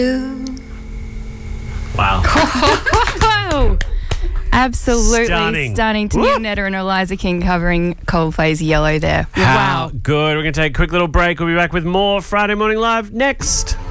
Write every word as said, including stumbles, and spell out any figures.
Wow. Wow. Absolutely Stunning. stunning. Tania Netta and Eliza King covering Coldplay's Yellow there. How Wow. good. We're going to take a quick little break. We'll be back with more Friday Morning Live next.